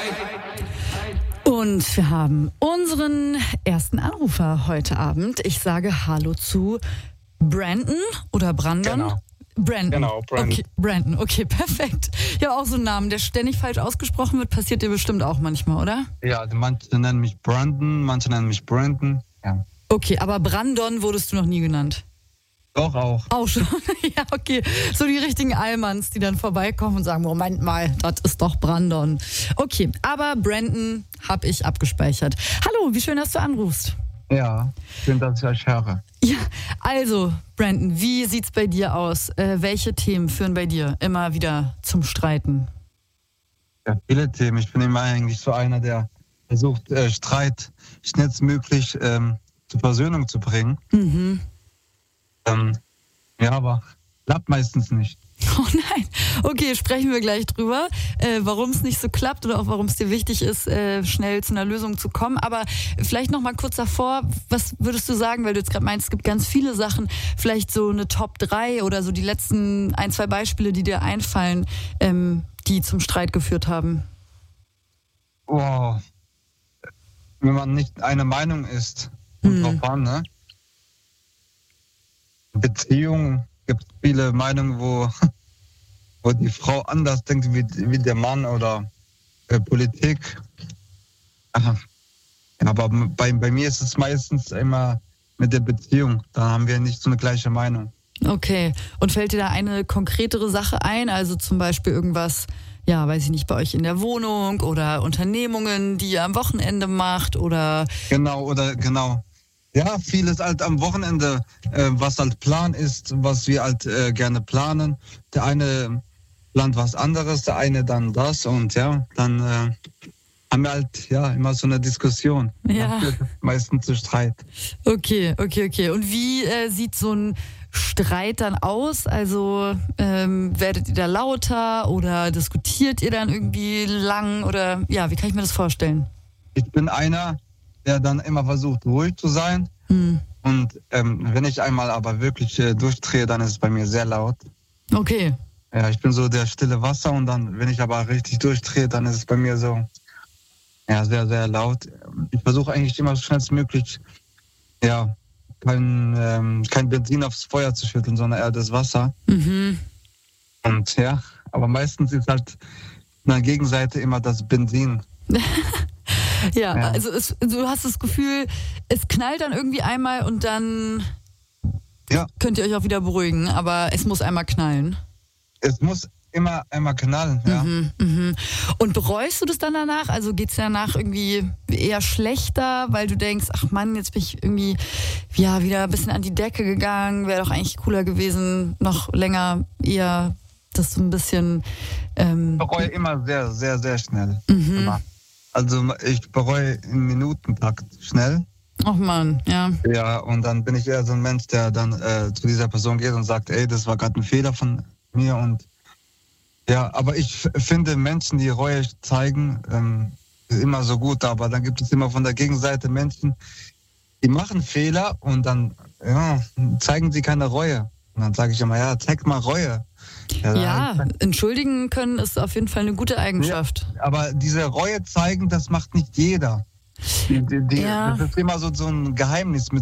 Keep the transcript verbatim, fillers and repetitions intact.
Und wir haben unseren ersten Anrufer heute Abend. Ich sage Hallo zu Brandon oder Brandon? Genau. Brandon. Genau, Brandon. Okay, Brandon, okay, perfekt. Ich habe auch so einen Namen, der ständig falsch ausgesprochen wird. Passiert dir bestimmt auch manchmal, oder? Ja, manche nennen mich Brandon, manche nennen mich Brandon. Ja. Okay, aber Brandon wurdest du noch nie genannt? Doch, auch. Auch schon? Ja, okay. So die richtigen Allmanns, die dann vorbeikommen und sagen, Moment mal, das ist doch Brandon. Okay, aber Brandon habe ich abgespeichert. Hallo, wie schön, dass du anrufst. Ja, schön, dass ich euch höre. Ja, also Brandon, wie sieht's bei dir aus? Äh, welche Themen führen bei dir immer wieder zum Streiten? Ja, viele Themen. Ich bin immer eigentlich so einer, der versucht, äh, Streit schnellstmöglich ähm, zur Versöhnung zu bringen. Mhm. Ähm, ja, aber klappt meistens nicht. Oh nein. Okay, sprechen wir gleich drüber, äh, warum es nicht so klappt oder auch warum es dir wichtig ist, äh, schnell zu einer Lösung zu kommen. Aber vielleicht noch mal kurz davor, was würdest du sagen, weil du jetzt gerade meinst, es gibt ganz viele Sachen, vielleicht so eine Top drei oder so die letzten ein, zwei Beispiele, die dir einfallen, ähm, die zum Streit geführt haben? Wow. Wenn man nicht einer Meinung ist, kommt Mhm. drauf an, ne? Beziehung gibt es viele Meinungen, wo, wo die Frau anders denkt wie, wie der Mann oder äh, Politik. Aha. Ja, aber bei, bei mir ist es meistens immer mit der Beziehung. Da haben wir nicht so eine gleiche Meinung. Okay. Und fällt dir da eine konkretere Sache ein? Also zum Beispiel irgendwas, ja, weiß ich nicht, bei euch in der Wohnung oder Unternehmungen, die ihr am Wochenende macht oder... Genau, oder genau. Ja, vieles halt am Wochenende, äh, was halt Plan ist, was wir halt äh, gerne planen. Der eine plant was anderes, der eine dann das und ja, dann äh, haben wir halt ja immer so eine Diskussion. Ja. Meistens zu Streit. Okay, okay, okay. Und wie äh, sieht so ein Streit dann aus? Also ähm, werdet ihr da lauter oder diskutiert ihr dann irgendwie lang oder ja, wie kann ich mir das vorstellen? Ich bin einer, der dann immer versucht, ruhig zu sein. Hm. Und ähm, wenn ich einmal aber wirklich äh, durchdrehe, dann ist es bei mir sehr laut. Okay. Ja, ich bin so der stille Wasser und dann, wenn ich aber richtig durchdrehe, dann ist es bei mir so, ja, sehr, sehr laut. Ich versuche eigentlich immer so schnellstmöglich, ja, kein, ähm, kein Benzin aufs Feuer zu schütteln, sondern eher das Wasser. Mhm. Und ja, aber meistens ist halt an der Gegenseite immer das Benzin. Ja, Ja. also es, du hast das Gefühl, es knallt dann irgendwie einmal und dann Ja. könnt ihr euch auch wieder beruhigen, aber es muss einmal knallen. Es muss immer einmal knallen, ja. Mhm, mhm. Und bereust du das dann danach? Also geht's danach irgendwie eher schlechter, weil du denkst, ach Mann, jetzt bin ich irgendwie ja wieder ein bisschen an die Decke gegangen, wäre doch eigentlich cooler gewesen, noch länger eher das so ein bisschen... Ähm, Ich bereue immer sehr, sehr, sehr schnell. Mhm. Immer. Also ich bereue im Minutentakt schnell. ach Mann, ja. Ja, und dann bin ich eher so ein Mensch, der dann äh, zu dieser Person geht und sagt, ey, das war gerade ein Fehler von mir. Und ja, aber ich f- finde Menschen, die Reue zeigen, ähm, ist immer so gut. Aber dann gibt es immer von der Gegenseite Menschen, die machen Fehler und dann ja, zeigen sie keine Reue. Und dann sage ich immer, ja, zeig mal Reue. Ja, entschuldigen können ist auf jeden Fall eine gute Eigenschaft. Aber diese Reue zeigen, das macht nicht jeder. Die, die, die, Ja. Das ist immer so, so ein Geheimnis mit